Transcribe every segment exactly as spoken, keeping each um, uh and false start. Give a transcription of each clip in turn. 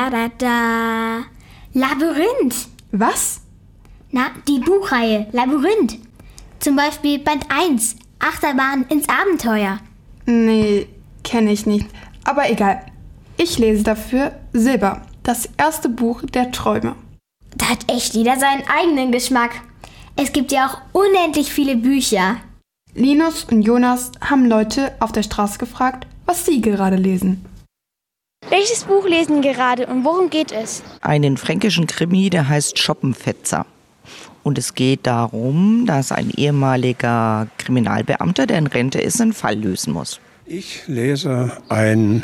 Da, da, da. Labyrinth. Was? Na, die Buchreihe Labyrinth. Zum Beispiel Band eins, Achterbahn ins Abenteuer. Nee, kenne ich nicht. Aber egal. Ich lese dafür Silber, das erste Buch der Träume. Da hat echt jeder seinen eigenen Geschmack. Es gibt ja auch unendlich viele Bücher. Linus und Jonas haben Leute auf der Straße gefragt, was sie gerade lesen. Welches Buch lesen gerade und worum geht es? Einen fränkischen Krimi, der heißt Schoppenfetzer. Und es geht darum, dass ein ehemaliger Kriminalbeamter, der in Rente ist, einen Fall lösen muss. Ich lese ein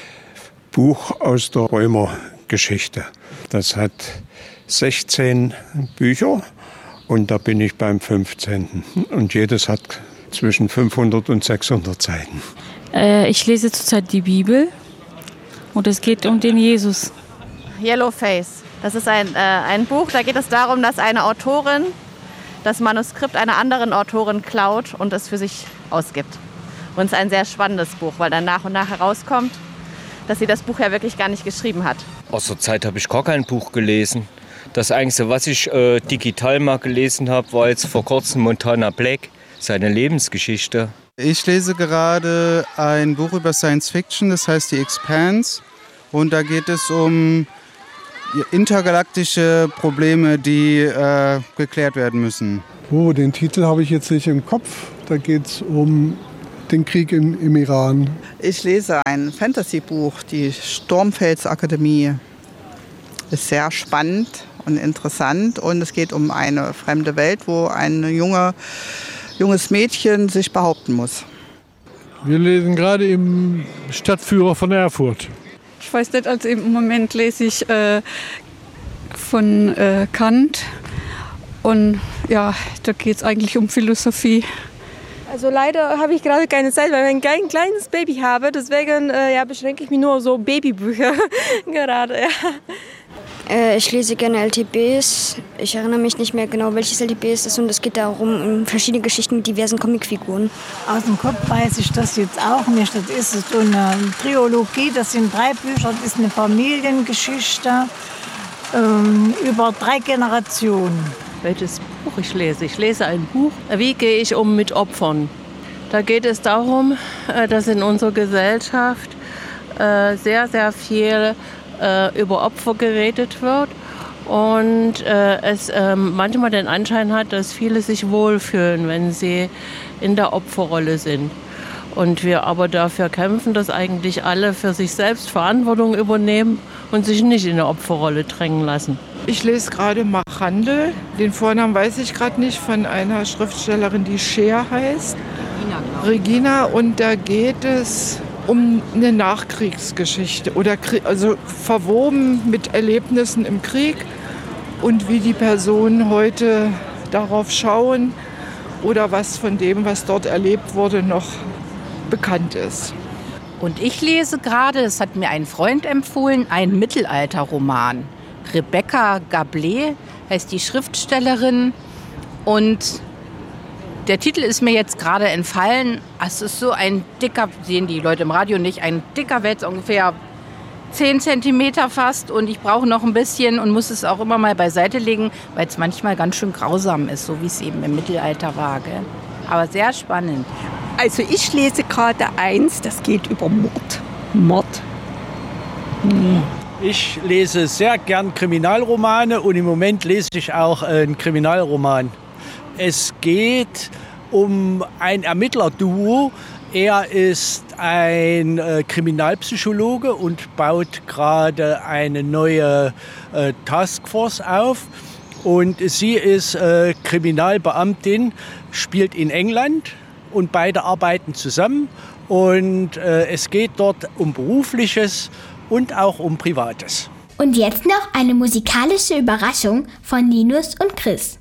Buch aus der Römergeschichte. Das hat sechzehn Bücher und da bin ich beim fünfzehnten. Und jedes hat zwischen fünfhundert und sechshundert Seiten. Äh, ich lese zurzeit die Bibel und es geht um den Jesus. Yellowface. Das ist ein, äh, ein Buch, da geht es darum, dass eine Autorin das Manuskript einer anderen Autorin klaut und es für sich ausgibt. Und es ist ein sehr spannendes Buch, weil dann nach und nach herauskommt, dass sie das Buch ja wirklich gar nicht geschrieben hat. Aus der Zeit habe ich gar kein Buch gelesen. Das Einzige, was ich äh, digital mal gelesen habe, war jetzt vor kurzem Montana Black, seine Lebensgeschichte. Ich lese gerade ein Buch über Science Fiction, das heißt The Expanse. Und da geht es um intergalaktische Probleme, die äh, geklärt werden müssen. Oh, den Titel habe ich jetzt nicht im Kopf. Da geht es um den Krieg im, im Iran. Ich lese ein Fantasy-Buch, die Sturmfelsakademie. Ist sehr spannend und interessant und es geht um eine fremde Welt, wo ein junge, junges Mädchen sich behaupten muss. Wir lesen gerade im Stadtführer von Erfurt. Ich weiß nicht, also im Moment lese ich äh, von äh, Kant und ja, da geht es eigentlich um Philosophie. Also leider habe ich gerade keine Zeit, weil ich ein kleines Baby habe, deswegen äh, ja, beschränke ich mich nur auf so Babybücher gerade. Ja. Äh, ich lese gerne L T Bs. Ich erinnere mich nicht mehr genau, welches L T B es ist und es geht darum, um verschiedene Geschichten mit diversen Comicfiguren. Aus dem Kopf weiß ich das jetzt auch nicht. Das ist so eine Trilogie, das sind drei Bücher, das ist eine Familiengeschichte ähm, über drei Generationen. Welches Buch ich lese? Ich lese ein Buch, Wie gehe ich um mit Opfern? Da geht es darum, dass in unserer Gesellschaft sehr, sehr viel über Opfer geredet wird und es manchmal den Anschein hat, dass viele sich wohlfühlen, wenn sie in der Opferrolle sind. Und wir aber dafür kämpfen, dass eigentlich alle für sich selbst Verantwortung übernehmen und sich nicht in der Opferrolle drängen lassen. Ich lese gerade Machandel. Den Vornamen weiß ich gerade nicht, von einer Schriftstellerin, die Scheer heißt. Regina, Regina. Und da geht es um eine Nachkriegsgeschichte oder also verwoben mit Erlebnissen im Krieg und wie die Personen heute darauf schauen oder was von dem, was dort erlebt wurde, noch bekannt ist. Und ich lese gerade, das hat mir ein Freund empfohlen, einen Mittelalterroman. Rebecca Gablé heißt die Schriftstellerin und der Titel ist mir jetzt gerade entfallen. Es ist so ein dicker, sehen die Leute im Radio nicht, ein dicker Wälzer, ungefähr zehn Zentimeter fast und ich brauche noch ein bisschen und muss es auch immer mal beiseite legen, weil es manchmal ganz schön grausam ist, so wie es eben im Mittelalter war. Gell? Aber sehr spannend. Also ich lese gerade eins, das geht über Mord. Mord. Hm. Ich lese sehr gern Kriminalromane und im Moment lese ich auch einen Kriminalroman. Es geht um ein Ermittlerduo. Er ist ein äh, Kriminalpsychologe und baut gerade eine neue äh, Taskforce auf. Und sie ist äh, Kriminalbeamtin, spielt in England und beide arbeiten zusammen. Und äh, es geht dort um Berufliches und auch um Privates. Und jetzt noch eine musikalische Überraschung von Linus und Chris.